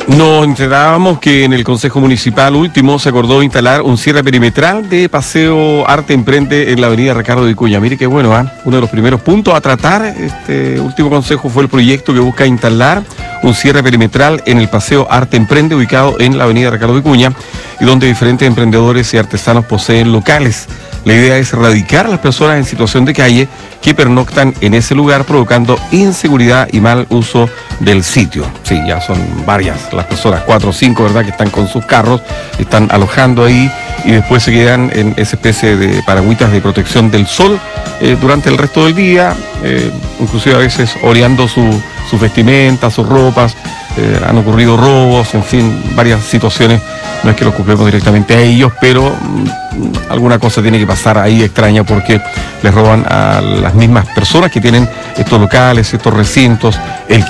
Nos enterábamos que en el Consejo Municipal último se acordó instalar un cierre perimetral de Paseo Arte Emprende en la avenida Ricardo Vicuña. Mire qué bueno, uno de los primeros puntos a tratar este último consejo fue el proyecto que busca instalar un cierre perimetral en el Paseo Arte Emprende ubicado en la avenida Ricardo Vicuña y donde diferentes emprendedores y artesanos poseen locales. La idea es erradicar a las personas en situación de calle que pernoctan en ese lugar provocando inseguridad y mal uso del sitio. Sí, ya son varias las personas, 4 o 5, ¿verdad?, que están con sus carros, están alojando ahí y después se quedan en esa especie de paragüitas de protección del sol durante el resto del día, inclusive a veces oreando sus vestimentas, sus ropas. Han ocurrido robos, en fin, varias situaciones. No es que los culpemos directamente a ellos, pero alguna cosa tiene que pasar ahí extraña porque les roban a las mismas personas que tienen estos locales, estos recintos, el